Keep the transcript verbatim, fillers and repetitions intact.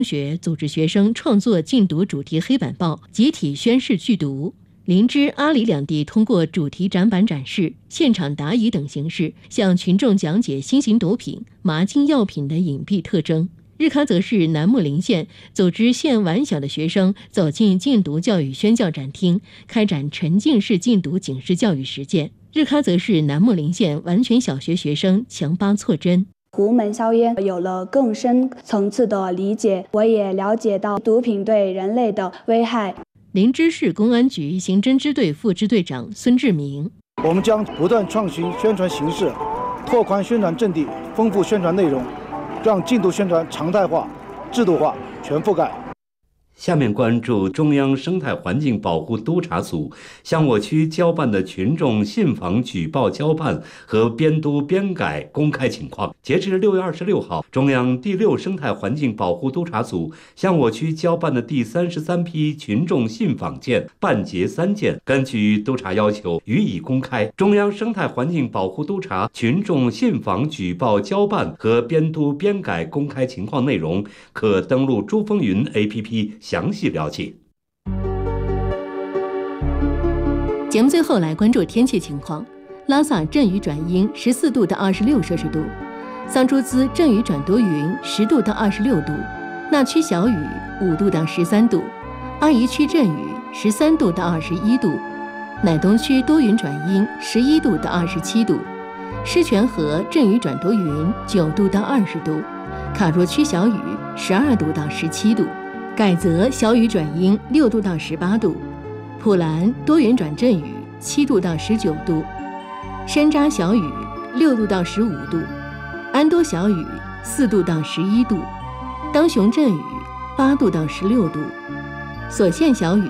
学组织学生创作禁毒主题黑板报，集体宣誓拒毒。林芝、阿里两地通过主题展板展示、现场答疑等形式，向群众讲解新型毒品、麻禁药品的隐蔽特征。日喀则市南木林县组织县晚小的学生走进禁毒教育宣教展厅，开展沉浸式禁毒警示教育实践。日喀则市南木林县完全小学学生强巴错针。 胡门硝烟有了更深层次的理解，我也了解到毒品对人类的危害。 林芝市公安局刑侦支队副支队长孙志明： 我们将不断创新宣传形式，拓宽宣传阵地，丰富宣传内容，让禁毒宣传常态化、制度化、全覆盖。 下面关注中央生态环境保护督察组向我区交办的群众信访举报交办和编督编改公开情况。截至六月二十六号，中央第六生态环境保护督察组向我区交办的第三十三批群众信访件办结三件，根据督察要求予以公开。中央生态环境保护督察群众信访举报交办和编督编改公开情况内容，可登录珠风云 A P P详细了解。 节目最后来关注天气情况。拉萨阵雨转阴，十四度到二十六摄氏度；桑珠孜阵雨转多云，十度到二十六度；那曲小雨，五度到十三度；阿宜区阵雨，十三度到二十一度；乃东区多云转阴，十一度到二十七度；狮泉河阵雨转多云，九度到二十度；卡若区小雨，十二度到十七度；改则小雨转阴，六度到十八度；普兰多云转阵雨，七度到十九度；山楂小雨，六度到十五度；安多小雨，四度到十一度；当雄阵雨，八度到十六度；所县小雨，